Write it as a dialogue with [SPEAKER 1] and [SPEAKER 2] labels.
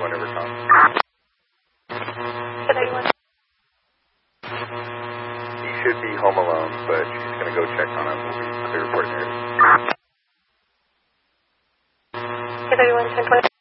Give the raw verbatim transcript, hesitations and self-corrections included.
[SPEAKER 1] whenever it comes. He should be home alone, but she's going to go check on him. We'll be clear reporting area.
[SPEAKER 2] thirty-one, ten twenty.